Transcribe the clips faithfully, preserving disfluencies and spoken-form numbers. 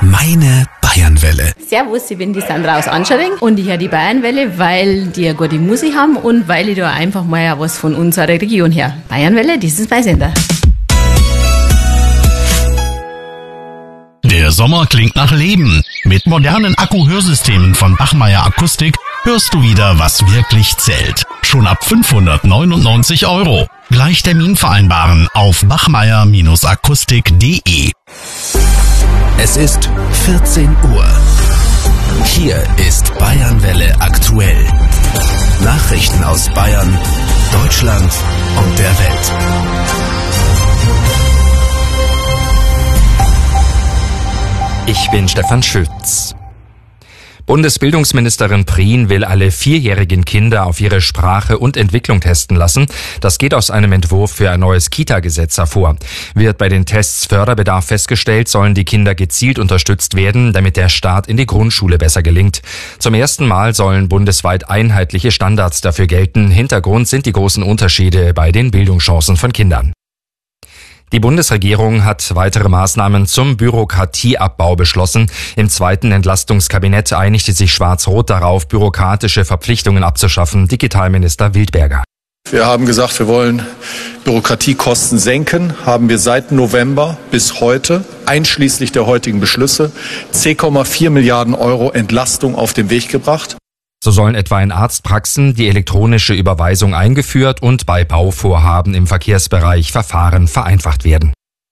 Meine Bayernwelle. Servus, ich bin die Sandra aus Anschering und ich höre die Bayernwelle, weil die eine gute Musik haben und weil ich da einfach mal was von unserer Region her. Bayernwelle, das ist mein Sender. Der Sommer klingt nach Leben. Mit modernen Akku-Hörsystemen von Bachmeier Akustik hörst du wieder, was wirklich zählt. Schon ab fünfhundertneunundneunzig Euro. Gleich Termin vereinbaren auf bachmeier Akustik punkt de. Es ist vierzehn Uhr. Hier ist Bayernwelle aktuell. Nachrichten aus Bayern, Deutschland und der Welt. Ich bin Stefan Schütz. Bundesbildungsministerin Prien will alle vierjährigen Kinder auf ihre Sprache und Entwicklung testen lassen. Das geht aus einem Entwurf für ein neues Kita-Gesetz hervor. Wird bei den Tests Förderbedarf festgestellt, sollen die Kinder gezielt unterstützt werden, damit der Start in die Grundschule besser gelingt. Zum ersten Mal sollen bundesweit einheitliche Standards dafür gelten. Hintergrund sind die großen Unterschiede bei den Bildungschancen von Kindern. Die Bundesregierung hat weitere Maßnahmen zum Bürokratieabbau beschlossen. Im zweiten Entlastungskabinett einigte sich Schwarz-Rot darauf, bürokratische Verpflichtungen abzuschaffen. Digitalminister Wildberger. Wir haben gesagt, wir wollen Bürokratiekosten senken, haben wir seit November bis heute, einschließlich der heutigen Beschlüsse, zehn Komma vier Milliarden Euro Entlastung auf den Weg gebracht. So sollen etwa in Arztpraxen die elektronische Überweisung eingeführt und bei Bauvorhaben im Verkehrsbereich Verfahren vereinfacht werden.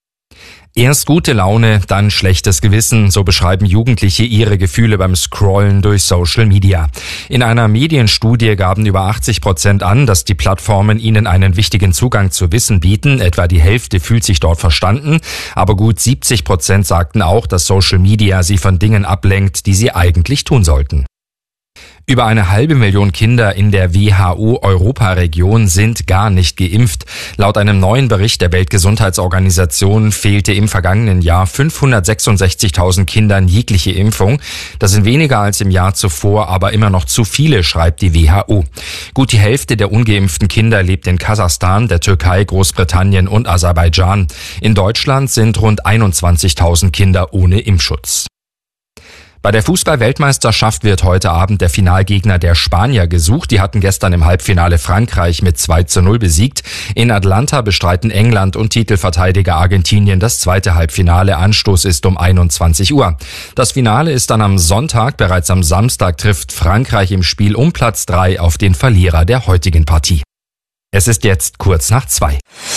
Erst gute Laune, dann schlechtes Gewissen, so beschreiben Jugendliche ihre Gefühle beim Scrollen durch Social Media. In einer Medienstudie gaben über achtzig Prozent an, dass die Plattformen ihnen einen wichtigen Zugang zu Wissen bieten. Etwa die Hälfte fühlt sich dort verstanden. Aber gut siebzig Prozent sagten auch, dass Social Media sie von Dingen ablenkt, die sie eigentlich tun sollten. Über eine halbe Million Kinder in der W H O-Europaregion sind gar nicht geimpft. Laut einem neuen Bericht der Weltgesundheitsorganisation fehlte im vergangenen Jahr fünfhundertsechsundsechzigtausend Kindern jegliche Impfung. Das sind weniger als im Jahr zuvor, aber immer noch zu viele, schreibt die W H O. Gut die Hälfte der ungeimpften Kinder lebt in Kasachstan, der Türkei, Großbritannien und Aserbaidschan. In Deutschland sind rund einundzwanzigtausend Kinder ohne Impfschutz. Bei der Fußball-Weltmeisterschaft wird heute Abend der Finalgegner der Spanier gesucht. Die hatten gestern im Halbfinale Frankreich mit zwei zu null besiegt. In Atlanta bestreiten England und Titelverteidiger Argentinien das zweite Halbfinale. Anstoß ist um einundzwanzig Uhr. Das Finale ist dann am Sonntag. Bereits am Samstag trifft Frankreich im Spiel um Platz drei auf den Verlierer der heutigen Partie. Es ist jetzt kurz nach zwei.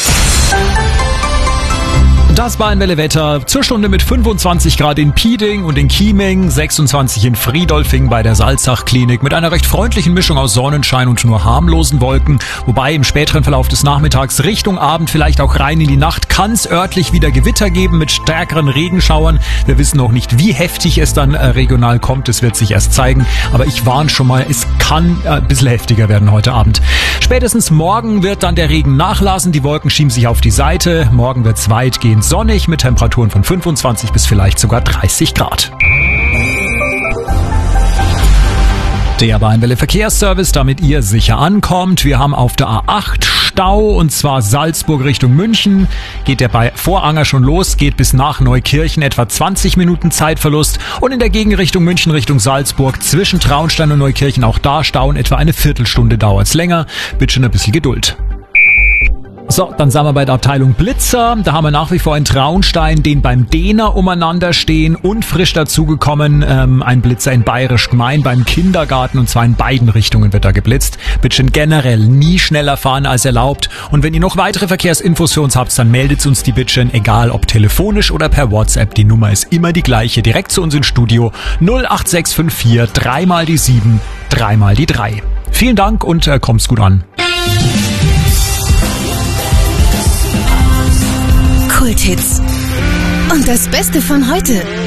Das Bayernwelle-Wetter zur Stunde mit fünfundzwanzig Grad in Pieding und in Chieming, sechsundzwanzig in Friedolfing bei der Salzach-Klinik mit einer recht freundlichen Mischung aus Sonnenschein und nur harmlosen Wolken. Wobei im späteren Verlauf des Nachmittags Richtung Abend, vielleicht auch rein in die Nacht, kann es örtlich wieder Gewitter geben mit stärkeren Regenschauern. Wir wissen noch nicht, wie heftig es dann äh, regional kommt. Es wird sich erst zeigen. Aber ich warne schon mal, es kann äh, ein bisschen heftiger werden heute Abend. Spätestens morgen wird dann der Regen nachlassen. Die Wolken schieben sich auf die Seite. Morgen wird es weitgehend sonnig mit Temperaturen von fünfundzwanzig bis vielleicht sogar dreißig Grad. Der Bayernwelle Verkehrsservice, damit ihr sicher ankommt. Wir haben auf der A acht Stau und zwar Salzburg Richtung München. Geht der bei Voranger schon los, geht bis nach Neukirchen, etwa zwanzig Minuten Zeitverlust. Und in der Gegenrichtung München Richtung Salzburg zwischen Traunstein und Neukirchen auch da stauen. Etwa eine Viertelstunde dauert's länger. Bitte schon ein bisschen Geduld. So, dann sind wir bei der Abteilung Blitzer. Da haben wir nach wie vor einen Traunstein, den beim Dehner umeinander stehen und frisch dazugekommen ähm, ein Blitzer in Bayerisch Gmein beim Kindergarten und zwar in beiden Richtungen wird da geblitzt. Bitte schön generell nie schneller fahren als erlaubt und wenn ihr noch weitere Verkehrsinfos für uns habt, dann meldet uns die bitte schön, egal ob telefonisch oder per WhatsApp. Die Nummer ist immer die gleiche, direkt zu uns ins Studio null acht sechs fünf vier, dreimal die sieben, dreimal die drei. Vielen Dank und äh, kommt's gut an. Kulthits. Und das Beste von heute.